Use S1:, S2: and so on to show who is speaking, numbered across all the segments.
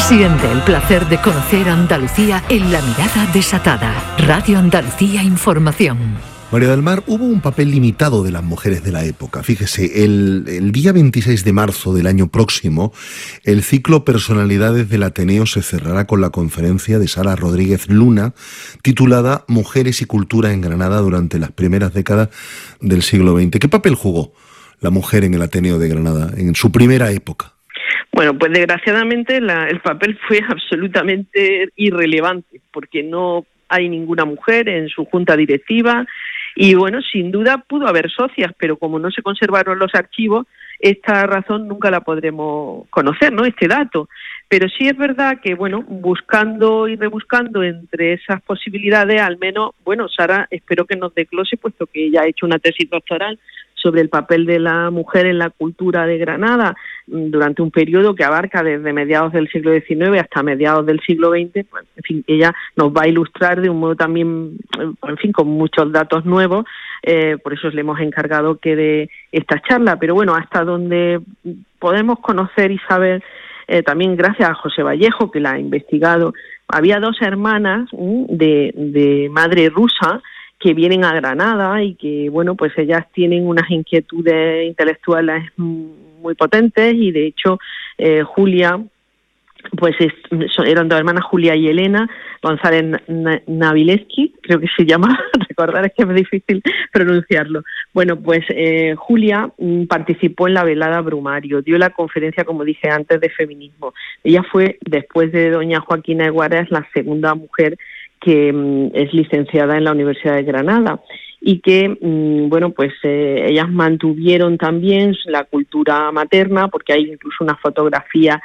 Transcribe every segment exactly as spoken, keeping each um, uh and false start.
S1: Siente el placer de conocer Andalucía en La Mirada Desatada. Radio Andalucía Información.
S2: María del Mar, hubo un papel limitado de las mujeres de la época. Fíjese, el, el día veintiséis de marzo del año próximo, el ciclo Personalidades del Ateneo se cerrará con la conferencia de Sara Rodríguez Luna, titulada Mujeres y Cultura en Granada durante las primeras décadas del siglo veinte. ¿Qué papel jugó la mujer en el Ateneo de Granada en su primera época?
S3: Bueno, pues desgraciadamente la, el papel fue absolutamente irrelevante, porque no hay ninguna mujer en su junta directiva y, bueno, sin duda pudo haber socias, pero como no se conservaron los archivos, esta razón nunca la podremos conocer, ¿no?, este dato. Pero sí es verdad que, bueno, buscando y rebuscando entre esas posibilidades, al menos, bueno, Sara, espero que nos desglose, puesto que ella ha hecho una tesis doctoral sobre el papel de la mujer en la cultura de Granada durante un periodo que abarca desde mediados del siglo diecinueve hasta mediados del siglo veinte. Pues, en fin, ella nos va a ilustrar de un modo también, en fin, con muchos datos nuevos, eh, por eso le hemos encargado que dé esta charla. Pero bueno, hasta donde podemos conocer y saber, eh, también gracias a José Vallejo, que la ha investigado, había dos hermanas ¿m? de, de madre rusa, que vienen a Granada y que, bueno, pues ellas tienen unas inquietudes intelectuales muy potentes y, de hecho, eh, Julia, pues es, eran dos hermanas, Julia y Elena González Navileski, creo que se llama, recordar es que es difícil pronunciarlo. Bueno, pues eh, Julia mm, participó en la velada Brumario, dio la conferencia, como dije antes, de feminismo. Ella fue, después de doña Joaquina Eguares, la segunda mujer que mm, es licenciada en la Universidad de Granada y que, mmm, bueno, pues eh, ellas mantuvieron también la cultura materna, porque hay incluso una fotografía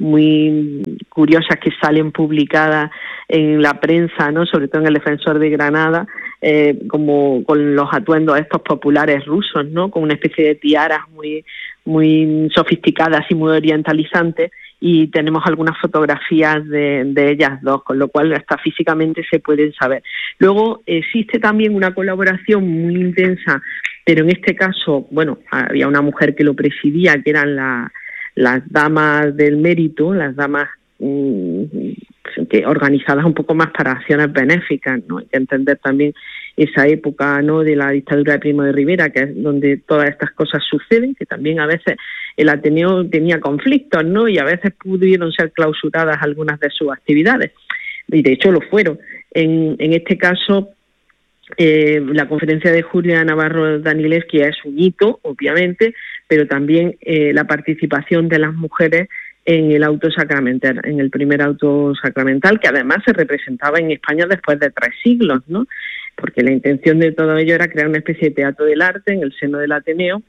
S3: muy curiosas que salen publicadas en la prensa, ¿no?, sobre todo en el Defensor de Granada, eh, como con los atuendos estos populares rusos, ¿no?, con una especie de tiaras muy, muy sofisticadas y muy orientalizantes, y tenemos algunas fotografías de, de ellas dos, con lo cual hasta físicamente se pueden saber. Luego existe también una colaboración muy intensa, pero en este caso, bueno, había una mujer que lo presidía, que eran la, las damas del mérito, las damas mmm, que organizadas un poco más para acciones benéficas, ¿no? Hay que entender también esa época, ¿no?, de la dictadura de Primo de Rivera, que es donde todas estas cosas suceden, que también a veces el Ateneo tenía conflictos, ¿no?, y a veces pudieron ser clausuradas algunas de sus actividades, y de hecho lo fueron. En, en este caso, eh, la conferencia de Julia Navarro Danileski es un hito, obviamente, pero también eh, la participación de las mujeres en el auto sacramental, en el primer auto sacramental, que además se representaba en España después de tres siglos, ¿no?, porque la intención de todo ello era crear una especie de teatro del arte en el seno del Ateneo,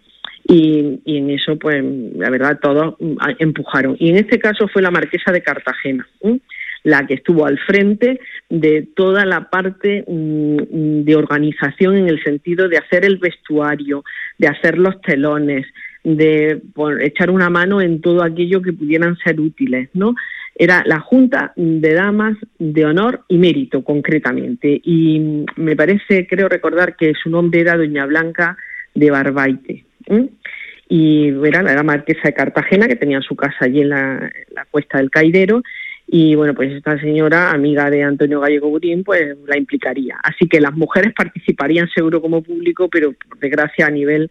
S3: y, y en eso, pues, la verdad, todos empujaron. Y en este caso fue la marquesa de Cartagena, ¿eh?, la que estuvo al frente de toda la parte mmm, de organización, en el sentido de hacer el vestuario, de hacer los telones, de por, echar una mano en todo aquello que pudieran ser útiles, ¿no? Era la Junta de Damas de Honor y Mérito, concretamente. Y me parece, creo recordar, que su nombre era doña Blanca de Barbaite, ¿eh? Y era la marquesa de Cartagena, que tenía su casa allí en la, en la Cuesta del Caidero. Y, bueno, pues esta señora, amiga de Antonio Gallego Burín, pues la implicaría. Así que las mujeres participarían seguro como público, pero por desgracia a nivel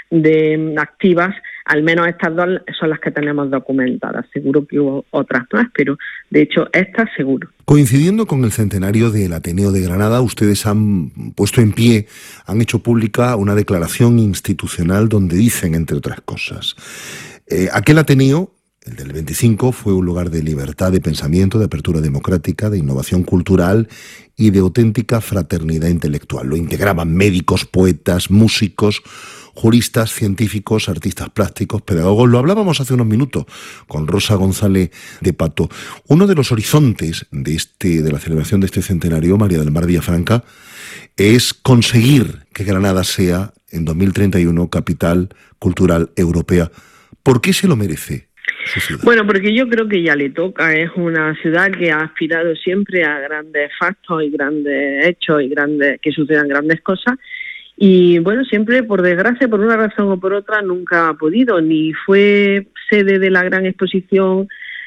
S3: de activas, al menos estas dos son las que tenemos documentadas. Seguro que hubo otras más, pero de hecho estas seguro.
S2: Coincidiendo con el centenario del Ateneo de Granada, ustedes han puesto en pie, han hecho pública una declaración institucional donde dicen, entre otras cosas, eh, aquel Ateneo, el del veinticinco, fue un lugar de libertad de pensamiento, de apertura democrática, de innovación cultural y de auténtica fraternidad intelectual. Lo integraban médicos, poetas, músicos, juristas, científicos, artistas plásticos, pedagogos. Lo hablábamos hace unos minutos con Rosa González de Pato. Uno de los horizontes de, este, de la celebración de este centenario, María del Mar Villafranca, es conseguir que Granada sea, en dos mil treinta y uno, capital cultural europea. ¿Por qué se lo merece?
S3: Bueno, porque yo creo que ya le toca. Es una ciudad que ha aspirado siempre a grandes factos y grandes hechos y grandes que sucedan grandes cosas, y bueno, siempre, por desgracia, por una razón o por otra, nunca ha podido. Ni fue sede de la gran exposición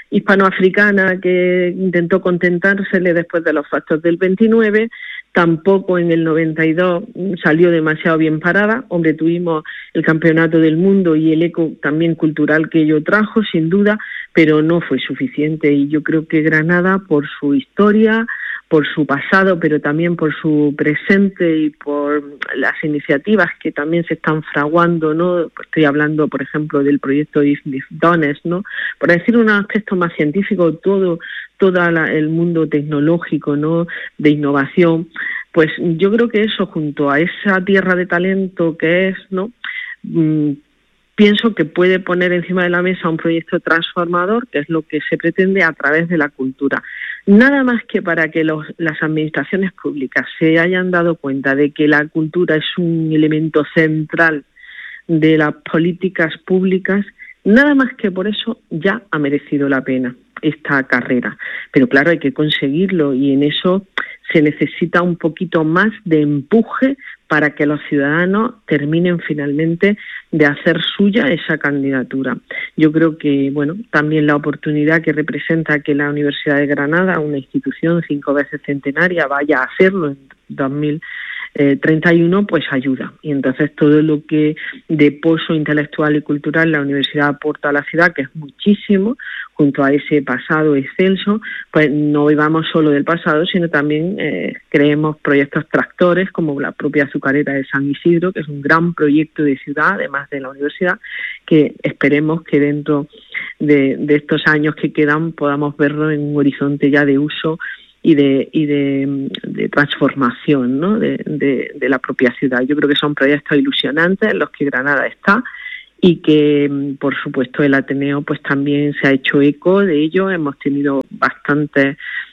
S3: hispanoafricana que intentó contentársele después de los factos del veintinueve, tampoco en el noventa y dos salió demasiado bien parada. Hombre, tuvimos el campeonato del mundo y el eco también cultural que ello trajo, sin duda, pero no fue suficiente, y yo creo que Granada, por su historia, por su pasado, pero también por su presente y por las iniciativas que también se están fraguando, ¿no? Estoy hablando, por ejemplo, del proyecto If This Dones, ¿no? Por decir un aspecto más científico, todo todo el mundo tecnológico, ¿no? De innovación, pues yo creo que eso, junto a esa tierra de talento que es, ¿no? Mm, pienso que puede poner encima de la mesa un proyecto transformador, que es lo que se pretende a través de la cultura. Nada más que para que los, las administraciones públicas se hayan dado cuenta de que la cultura es un elemento central de las políticas públicas, nada más que por eso ya ha merecido la pena esta carrera. Pero claro, hay que conseguirlo, y en eso se necesita un poquito más de empuje para que los ciudadanos terminen finalmente de hacer suya esa candidatura. Yo creo que, bueno, también la oportunidad que representa que la Universidad de Granada, una institución cinco veces centenaria, vaya a hacerlo en dos mil treinta y uno, pues ayuda. Y entonces todo lo que de pozo intelectual y cultural la universidad aporta a la ciudad, que es muchísimo, junto a ese pasado excelso, pues no vivamos solo del pasado, sino también eh, creemos proyectos tractores, como la propia azucarera de San Isidro, que es un gran proyecto de ciudad, además de la universidad, que esperemos que dentro de, de estos años que quedan podamos verlo en un horizonte ya de uso y de y de, de transformación, ¿no? de, de, de la propia ciudad. Yo creo que son proyectos ilusionantes en los que Granada está, y que, por supuesto, el Ateneo pues también se ha hecho eco de ello. Hemos tenido bastantes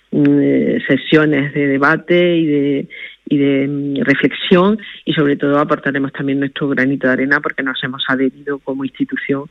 S3: eh, sesiones de debate y de y de reflexión, y sobre todo aportaremos también nuestro granito de arena, porque nos hemos adherido como institución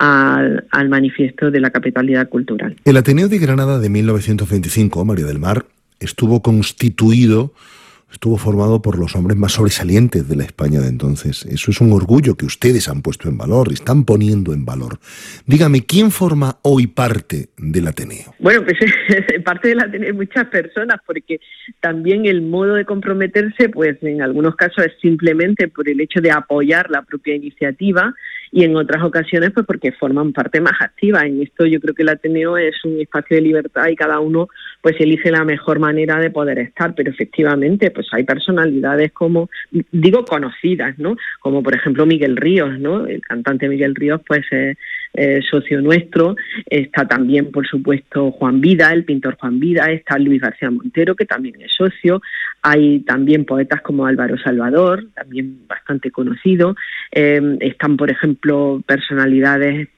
S3: al, al manifiesto de la capitalidad cultural.
S2: El Ateneo de Granada de mil novecientos veinticinco, María del Mar, estuvo constituido, estuvo formado por los hombres más sobresalientes de la España de entonces. Eso es un orgullo que ustedes han puesto en valor, están poniendo en valor. Dígame, ¿quién forma hoy parte del Ateneo?
S3: Bueno, pues parte del Ateneo muchas personas, porque también el modo de comprometerse, pues en algunos casos es simplemente por el hecho de apoyar la propia iniciativa, y en otras ocasiones pues porque forman parte más activa. En esto yo creo que el Ateneo es un espacio de libertad y cada uno pues elige la mejor manera de poder estar, pero efectivamente pues hay personalidades como, digo conocidas, ¿no? Como por ejemplo Miguel Ríos, ¿no? El cantante Miguel Ríos pues es eh, socio nuestro. Está también por supuesto Juan Vida, el pintor Juan Vida, está Luis García Montero, que también es socio. Hay también poetas como Álvaro Salvador, también bastante conocido. Eh, están por ejemplo personalidades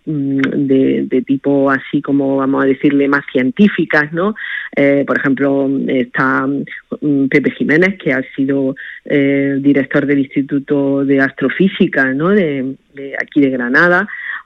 S3: de, de tipo así como, vamos a decirle, más científicas, ¿no? Eh, por ejemplo, está Pepe Jiménez, que ha sido eh, director del Instituto de Astrofísica, ¿no? de, de aquí de Granada,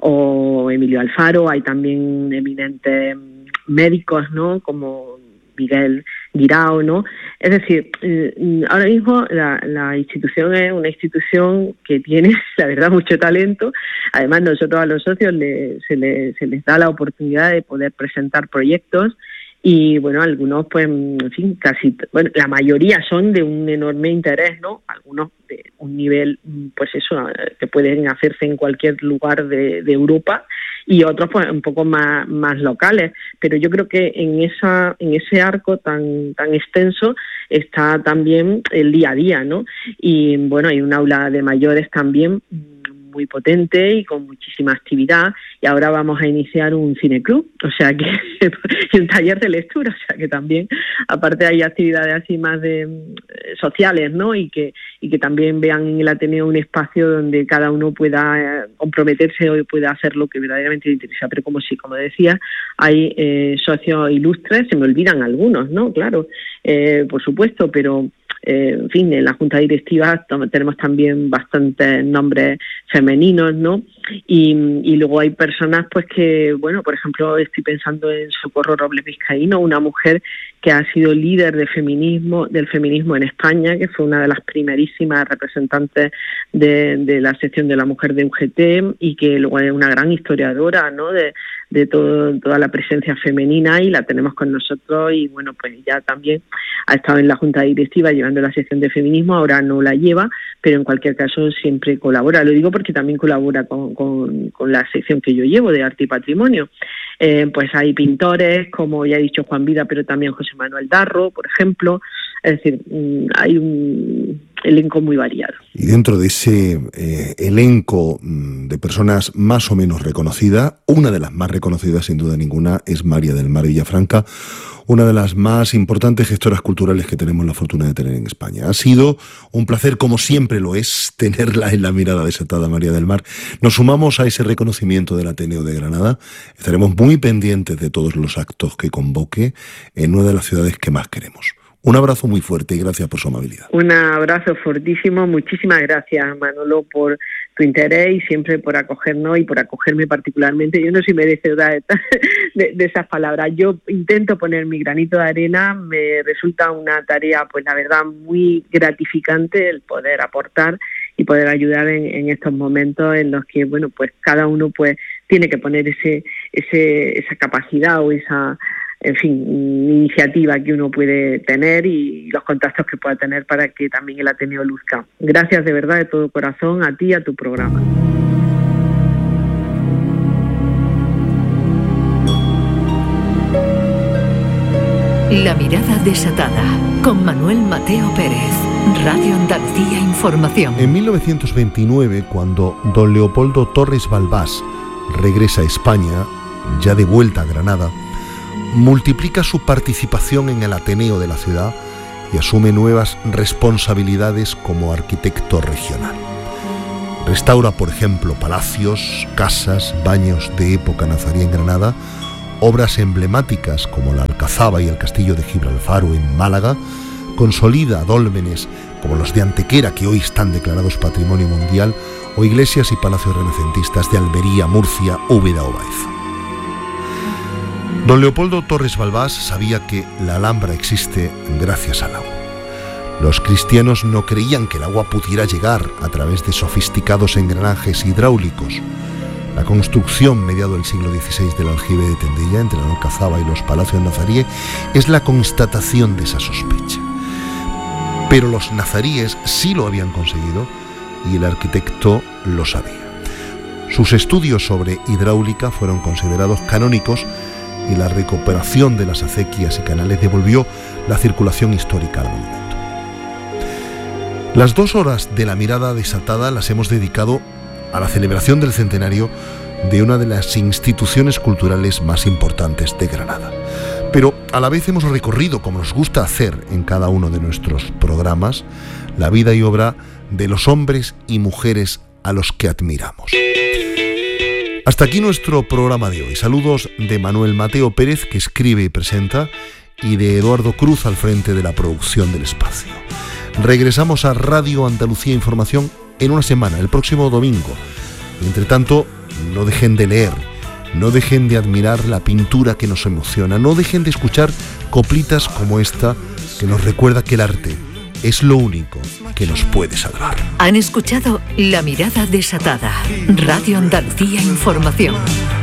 S3: o Emilio Alfaro. Hay también eminentes médicos, ¿no? Como Miguel Guirao, ¿no? Es decir, ahora mismo la, la institución es una institución que tiene, la verdad, mucho talento. Además, nosotros a los socios le, se, le, se les da la oportunidad de poder presentar proyectos, y bueno, algunos pues, en fin, casi, bueno, la mayoría son de un enorme interés, ¿no? Algunos de un nivel, pues eso, que pueden hacerse en cualquier lugar de, de Europa, y otros pues un poco más, más locales. Pero yo creo que en esa, en ese arco tan, tan extenso está también el día a día, ¿no? Y bueno, hay un aula de mayores también muy potente y con muchísima actividad, y ahora vamos a iniciar un cineclub, o sea que y un taller de lectura, o sea que también aparte hay actividades así más de eh, sociales, ¿no? Y que y que también vean en el Ateneo un espacio donde cada uno pueda eh, comprometerse o pueda hacer lo que verdaderamente le interesa. Pero como sí, como decía, hay eh, socios ilustres, se me olvidan algunos, ¿no? Claro, eh, por supuesto, pero Eh, en fin, en la Junta Directiva tenemos también bastantes nombres femeninos, ¿no? Y, y luego hay personas pues que, bueno, por ejemplo, estoy pensando en Socorro Robles Vizcaíno, una mujer que ha sido líder de feminismo, del feminismo en España, que fue una de las primerísimas representantes de, de la sección de la mujer de U G T, y que luego es una gran historiadora, ¿no? De, de todo, toda la presencia femenina, y la tenemos con nosotros, y bueno, pues ya también ha estado en la Junta Directiva llevando la sección de feminismo, ahora no la lleva, pero en cualquier caso siempre colabora. Lo digo porque también colabora con, con, con la sección que yo llevo de arte y patrimonio. Eh, pues hay pintores, como ya he dicho Juan Vida, pero también José Manuel Darro, por ejemplo. Es decir, hay un elenco muy variado.
S2: Y dentro de ese eh, elenco de personas más o menos reconocidas, una de las más reconocidas sin duda ninguna es María del Mar Villafranca, una de las más importantes gestoras culturales que tenemos la fortuna de tener en España. Ha sido un placer, como siempre lo es, tenerla en la mirada desatada, María del Mar. Nos sumamos a ese reconocimiento del Ateneo de Granada. Estaremos muy pendientes de todos los actos que convoque en una de las ciudades que más queremos. Un abrazo muy fuerte y gracias por su amabilidad.
S3: Un abrazo fortísimo. Muchísimas gracias, Manolo, por tu interés y siempre por acogernos y por acogerme particularmente. Yo no soy merecedora de, de, de esas palabras. Yo intento poner mi granito de arena. Me resulta una tarea, pues la verdad, muy gratificante el poder aportar y poder ayudar en, en estos momentos en los que, bueno, pues cada uno pues tiene que poner ese, ese, esa capacidad o esa, en fin, iniciativa que uno puede tener y los contactos que pueda tener para que también el Ateneo luzca. Gracias de verdad, de todo corazón, a ti y a tu programa.
S1: La mirada desatada, con Manuel Mateo Pérez, Radio Andalucía Información.
S2: En mil novecientos veintinueve, cuando don Leopoldo Torres Balbás regresa a España, ya de vuelta a Granada, multiplica su participación en el Ateneo de la ciudad y asume nuevas responsabilidades como arquitecto regional. Restaura, por ejemplo, palacios, casas, baños de época nazarí en Granada, obras emblemáticas como la Alcazaba y el Castillo de Gibralfaro en Málaga, consolida dólmenes como los de Antequera, que hoy están declarados Patrimonio Mundial, o iglesias y palacios renacentistas de Almería, Murcia, Úbeda o Baeza. Don Leopoldo Torres Balbás sabía que la Alhambra existe gracias al agua. Los cristianos no creían que el agua pudiera llegar a través de sofisticados engranajes hidráulicos. La construcción, mediado del siglo dieciséis, del aljibe de Tendella, entre la Alcazaba y los palacios nazaríes, es la constatación de esa sospecha. Pero los nazaríes sí lo habían conseguido y el arquitecto lo sabía. Sus estudios sobre hidráulica fueron considerados canónicos y la recuperación de las acequias y canales devolvió la circulación histórica al monumento. Las dos horas de la mirada desatada las hemos dedicado a la celebración del centenario de una de las instituciones culturales más importantes de Granada. Pero a la vez hemos recorrido, como nos gusta hacer en cada uno de nuestros programas, la vida y obra de los hombres y mujeres a los que admiramos. Hasta aquí nuestro programa de hoy. Saludos de Manuel Mateo Pérez, que escribe y presenta, y de Eduardo Cruz al frente de la producción del espacio. Regresamos a Radio Andalucía Información en una semana, el próximo domingo. Entre tanto, no dejen de leer, no dejen de admirar la pintura que nos emociona, no dejen de escuchar coplitas como esta que nos recuerda que el arte es lo único que nos puede salvar.
S1: Han escuchado La mirada desatada, Radio Andalucía Información.